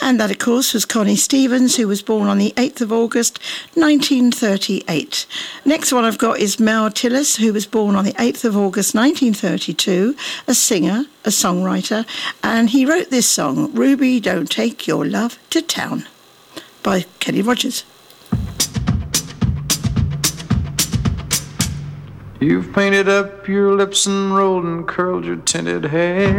And that, of course, was Connie Stevens, who was born on the 8th of August, 1938. Next one I've got is Mel Tillis, who was born on the 8th of August, 1932, a singer, a songwriter, and he wrote this song, Ruby, Don't Take Your Love to Town, by Kenny Rogers. You've painted up your lips and rolled and curled your tinted hair.